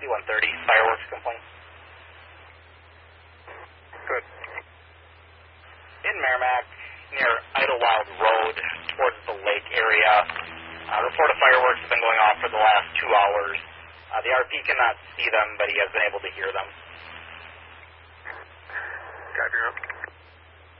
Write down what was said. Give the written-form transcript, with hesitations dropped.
9130, fireworks complaint. Good. In Merrimack, near Idlewild Road, towards the lake area, report of fireworks have been going off for the last 2 hours. The RP cannot see them, but he has been able to hear them. Copy,